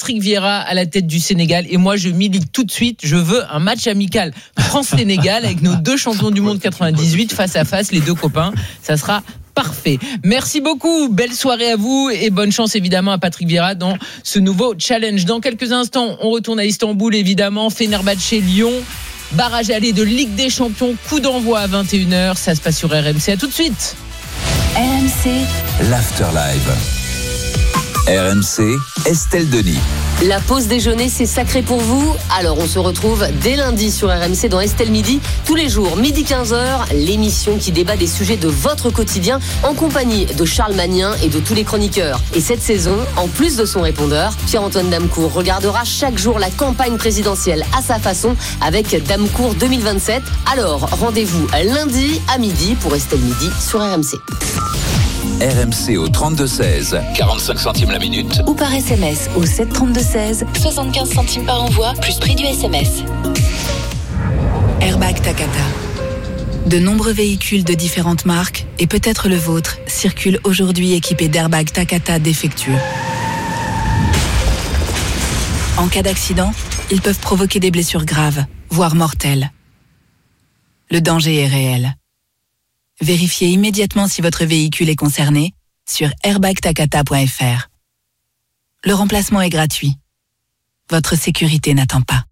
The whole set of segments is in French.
Patrick Vieira à la tête du Sénégal. Et moi, je milite tout de suite. Je veux un match amical France-Sénégal avec nos deux champions du monde 98 face à face, les deux copains. Ça sera parfait. Merci beaucoup. Belle soirée à vous et bonne chance évidemment à Patrick Vieira dans ce nouveau challenge. Dans quelques instants, on retourne à Istanbul évidemment. Fenerbahçe Lyon. Barrage aller de Ligue des Champions. Coup d'envoi à 21h. Ça se passe sur RMC. À tout de suite. RMC, l'Afterlive. RMC, Estelle Denis. La pause déjeuner, c'est sacré pour vous. Alors on se retrouve dès lundi sur RMC dans Estelle Midi. Tous les jours, midi 15h, l'émission qui débat des sujets de votre quotidien en compagnie de Charles Magnin et de tous les chroniqueurs. Et cette saison, en plus de son répondeur, Pierre-Antoine Damecourt regardera chaque jour la campagne présidentielle à sa façon avec Damecourt 2027. Alors rendez-vous lundi à midi pour Estelle Midi sur RMC. RMC au 32-16, 45 centimes la minute. Ou par SMS au 732-16, 75 centimes par envoi, plus prix du SMS. Airbag Takata. De nombreux véhicules de différentes marques, et peut-être le vôtre, circulent aujourd'hui équipés d'airbags Takata défectueux. En cas d'accident, ils peuvent provoquer des blessures graves, voire mortelles. Le danger est réel. Vérifiez immédiatement si votre véhicule est concerné sur airbagtakata.fr. Le remplacement est gratuit. Votre sécurité n'attend pas.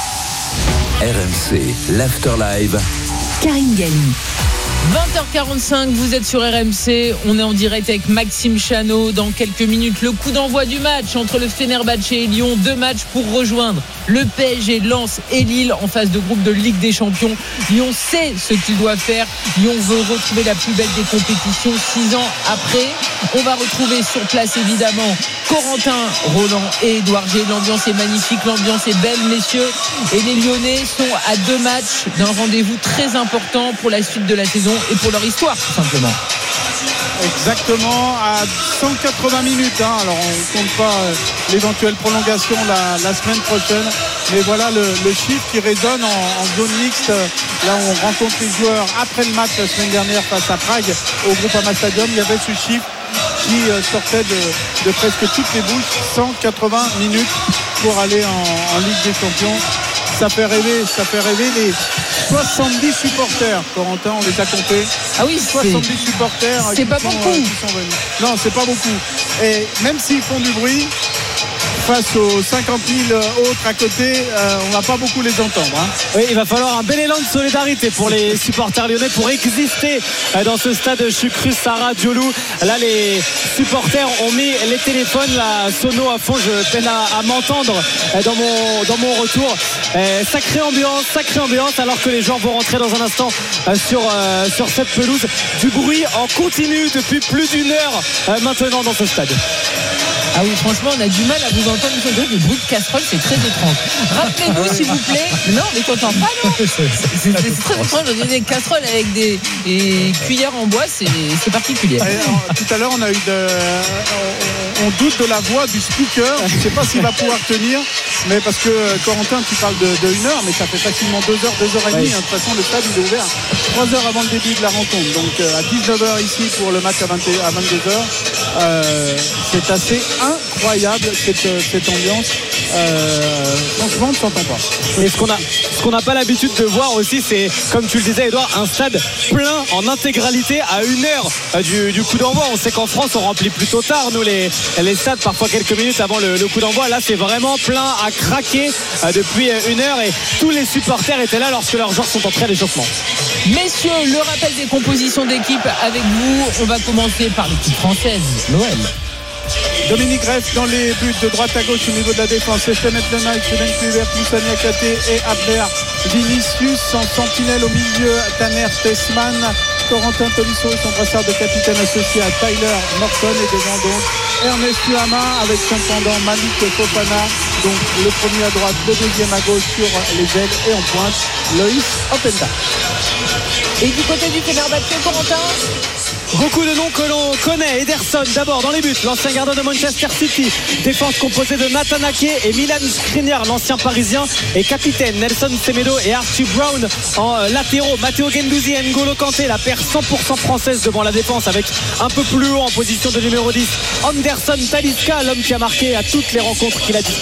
RMC, l'Afterlive. Karine Galli. 20h45, vous êtes sur RMC, on est en direct avec Maxime Chano. Dans quelques minutes, le coup d'envoi du match entre le Fenerbahçe et Lyon. 2 matchs pour rejoindre le PSG, Lens et Lille en phase de groupe de Ligue des Champions. Lyon sait ce qu'il doit faire. Lyon veut retrouver la plus belle des compétitions 6 ans après. On va retrouver sur place évidemment Corentin, Roland et Édouard G. L'ambiance est magnifique, l'ambiance est belle, messieurs. Et les Lyonnais sont à 2 matchs d'un rendez-vous très important pour la suite de la saison et pour leur histoire tout simplement. Exactement, à 180 minutes. Alors on ne compte pas l'éventuelle prolongation la semaine prochaine. Mais voilà le chiffre qui résonne en zone mixte. Là où on rencontre les joueurs après le match la semaine dernière face à Prague au Groupama Stadium. Il y avait ce chiffre qui sortait de presque toutes les bouches. 180 minutes pour aller en Ligue des Champions. Ça fait rêver les 70 supporters. Corentin, on les a comptés. Ah oui, 70 supporters. C'est pas beaucoup. Qui sont venus. Non, c'est pas beaucoup. Et même s'ils font du bruit, face aux 50 000 autres à côté, on va pas beaucoup les entendre. Oui, il va falloir un bel élan de solidarité pour les supporters lyonnais pour exister dans ce stade Chucrus Sarah Diolou. Là, les supporters ont mis les téléphones, la sono à fond. Je peine à m'entendre dans mon retour. Sacrée ambiance, alors que les gens vont rentrer dans un instant sur cette pelouse. Du bruit en continu depuis plus d'1 heure maintenant dans ce stade. Ah oui, franchement, on a du mal à vous entendre. Le bruit de casserole, c'est très étrange. Rappelez-nous, s'il vous plaît. Non, mais t'entends pas, non. C'est très étrange. On a des casseroles avec des cuillères en bois, c'est particulier. Alors, tout à l'heure, on a eu on doute de la voix du speaker. Je ne sais pas s'il va pouvoir tenir, mais parce que Corentin, tu parles de 1 heure, mais ça fait facilement 2 heures, 2 heures et demie. De toute façon, le stade il est ouvert 3 heures avant le début de la rencontre. Donc à 19h ici pour le match à 22h. C'est assez incroyable cette ambiance. Franchement, on ne s'entend pas. Et ce qu'on n'a pas l'habitude de voir aussi, c'est, comme tu le disais, Edouard, un stade plein en intégralité à 1 heure du coup d'envoi. On sait qu'en France, on remplit plutôt tard, nous, les stades, parfois quelques minutes avant le coup d'envoi. Là, c'est vraiment plein à craquer depuis 1 heure et tous les supporters étaient là lorsque leurs joueurs sont entrés à l'échauffement. Messieurs, le rappel des compositions d'équipe avec vous. On va commencer par l'équipe française. Noël. Dominique Greff dans les buts de droite à gauche au niveau de la défense. Estemet Lenaï, Sven Kluivert, Moussa Niakhaté et Abner Vinicius. En sentinelle au milieu, Taner Tessman, Corentin Tolisso, son brassard de capitaine associé à Tyler Morton. Et devant donc Ernest Tuama avec son pendant Malik Fofana. Donc le premier à droite, le deuxième à gauche sur les ailes et en pointe Loïs Openda. Et du côté du Fenerbahçe, Corentin? Beaucoup de noms que l'on connaît. Ederson d'abord dans les buts, l'ancien gardien de Manchester City. Défense composée de Nathan Ake et Milan Skriniar, l'ancien parisien et capitaine. Nelson Semedo et Archie Brown en latéraux. Matteo Guendouzi et N'Golo Kanté, la paire 100% française devant la défense avec un peu plus haut en position de numéro 10 Anderson Talisca, l'homme qui a marqué à toutes les rencontres qu'il a disputé